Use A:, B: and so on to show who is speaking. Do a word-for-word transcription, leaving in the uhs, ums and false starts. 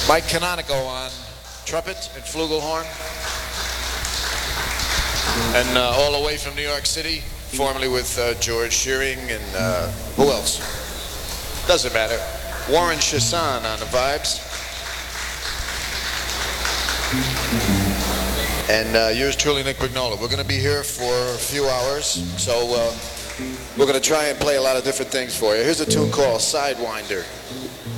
A: Mike Canonico on trumpet and flugelhorn. And uh, all the way from New York City, formerly with uh, George Shearing and uh, who else? Doesn't matter. Warren Chassan on the vibes. And uh, yours truly, Nick Vignola. We're going to be here for a few hours, so uh, we're going to try and play a lot of different things for you. Here's a tune called Sidewinder.